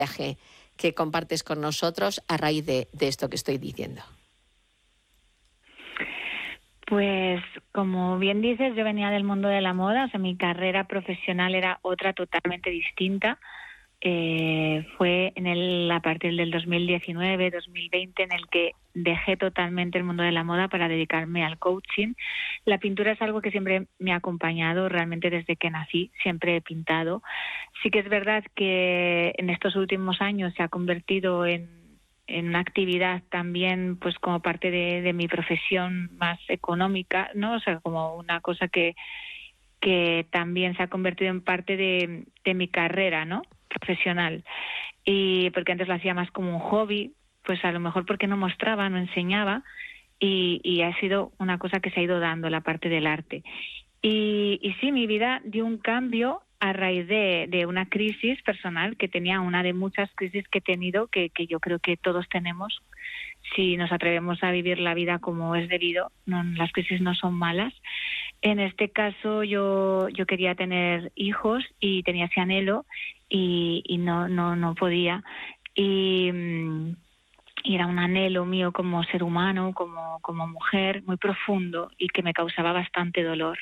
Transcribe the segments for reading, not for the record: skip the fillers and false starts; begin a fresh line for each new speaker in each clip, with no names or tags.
viaje que compartes con nosotros a raíz de esto que estoy diciendo.
Pues como bien dices, yo venía del mundo de la moda, o sea, mi carrera profesional era otra totalmente distinta. Fue a partir del 2019, 2020 en el que dejé totalmente el mundo de la moda para dedicarme al coaching. La pintura es algo que siempre me ha acompañado realmente desde que nací, siempre he pintado. Sí que es verdad que en estos últimos años se ha convertido en una actividad también pues como parte de mi profesión más económica, ¿no? O sea, como una cosa que también se ha convertido en parte de mi carrera, ¿no?, profesional. Y porque antes lo hacía más como un hobby, pues a lo mejor porque no mostraba, no enseñaba, y ha sido una cosa que se ha ido dando, la parte del arte. Y sí, mi vida dio un cambio a raíz de una crisis personal que tenía, una de muchas crisis que he tenido, que yo creo que todos tenemos. Si nos atrevemos a vivir la vida como es debido, las crisis no son malas. En este caso yo quería tener hijos y tenía ese anhelo y no podía. Y era un anhelo mío como ser humano, como mujer, muy profundo y que me causaba bastante dolor.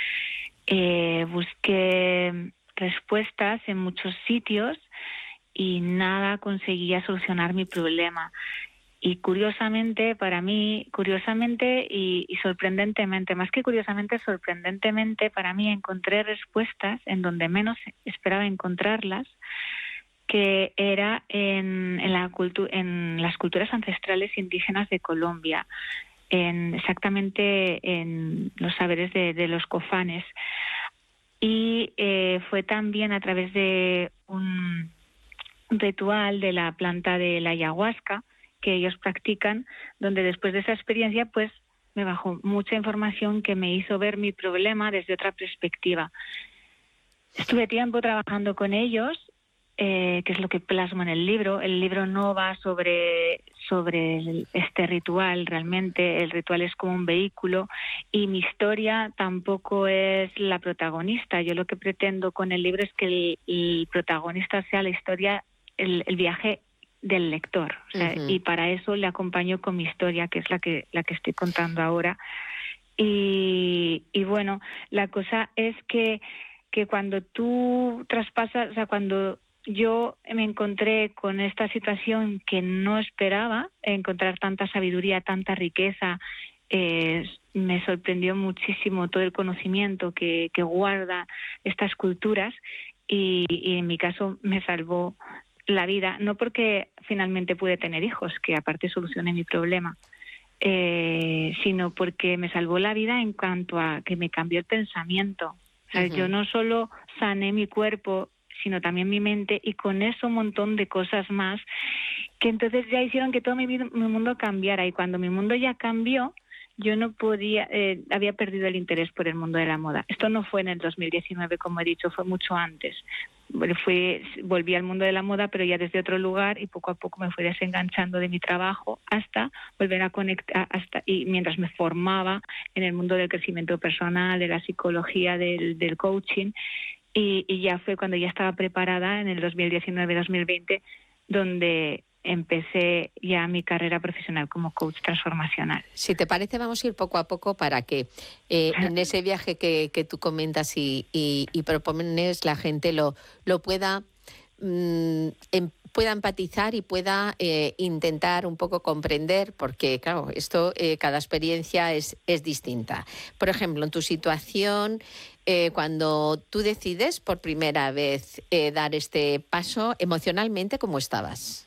Busqué respuestas en muchos sitios y nada conseguía solucionar mi problema. Y curiosamente, para mí, y sorprendentemente, más que curiosamente, sorprendentemente, para mí encontré respuestas en donde menos esperaba encontrarlas, que era en las culturas ancestrales indígenas de Colombia, exactamente en los saberes de los cofanes. Y fue también a través de un ritual de la planta de la ayahuasca que ellos practican, donde después de esa experiencia pues me bajó mucha información que me hizo ver mi problema desde otra perspectiva. Estuve tiempo trabajando con ellos, que es lo que plasmo en el libro. El libro no va sobre este ritual realmente, el ritual es como un vehículo y mi historia tampoco es la protagonista. Yo lo que pretendo con el libro es que el protagonista sea la historia, el viaje del lector, o sea, y para eso le acompaño con mi historia, que es la que estoy contando ahora. Y bueno, la cosa es que cuando tú traspasas, o sea, cuando yo me encontré con esta situación que no esperaba, encontrar tanta sabiduría, tanta riqueza, me sorprendió muchísimo todo el conocimiento que guarda estas culturas y en mi caso me salvó la vida, no porque finalmente pude tener hijos, que aparte solucioné mi problema, sino porque me salvó la vida en cuanto a que me cambió el pensamiento. O sea, yo no solo sané mi cuerpo, sino también mi mente, y con eso un montón de cosas más que entonces ya hicieron que todo mi mundo cambiara. Y cuando mi mundo ya cambió, yo no podía, había perdido el interés por el mundo de la moda. Esto no fue en el 2019, como he dicho, fue mucho antes. Volví al mundo de la moda, pero ya desde otro lugar, y poco a poco me fui desenganchando de mi trabajo hasta volver a conectar, y mientras me formaba en el mundo del crecimiento personal, de la psicología, del coaching, y ya fue cuando ya estaba preparada en el 2019-2020, donde empecé ya mi carrera profesional como coach transformacional.
Si te parece, vamos a ir poco a poco para que en ese viaje que tú comentas y propones, la gente lo pueda, pueda empatizar y pueda intentar un poco comprender, porque claro, esto, cada experiencia es distinta. Por ejemplo, en tu situación, cuando tú decides por primera vez dar este paso, emocionalmente, ¿cómo estabas?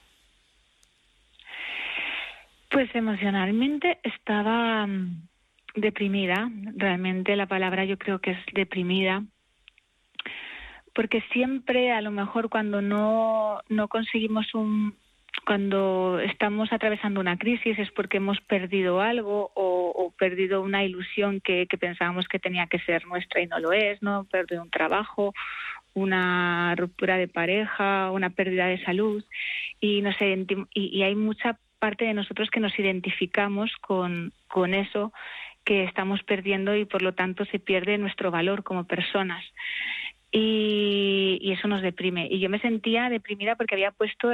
Pues emocionalmente estaba deprimida. Realmente la palabra yo creo que es deprimida, porque siempre, a lo mejor cuando no conseguimos cuando estamos atravesando una crisis es porque hemos perdido algo o perdido una ilusión que pensábamos que tenía que ser nuestra y no lo es, ¿no? Perdido un trabajo, una ruptura de pareja, una pérdida de salud, y hay mucha parte de nosotros que nos identificamos con eso que estamos perdiendo, y por lo tanto se pierde nuestro valor como personas. Y eso nos deprime. Y yo me sentía deprimida porque había puesto